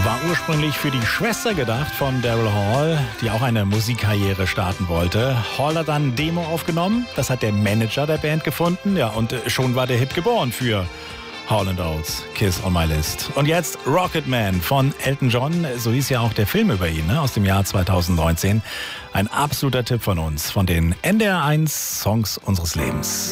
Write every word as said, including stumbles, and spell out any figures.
War ursprünglich für die Schwester gedacht von Daryl Hall, die auch eine Musikkarriere starten wollte. Hall hat dann ein Demo aufgenommen, das hat der Manager der Band gefunden, ja, und schon war der Hit geboren für Hall and Oates, Kiss on My List. Und jetzt Rocket Man von Elton John, so hieß ja auch der Film über ihn, ne, aus dem Jahr zweitausendneunzehn. Ein absoluter Tipp von uns, von den N D R eins Songs unseres Lebens.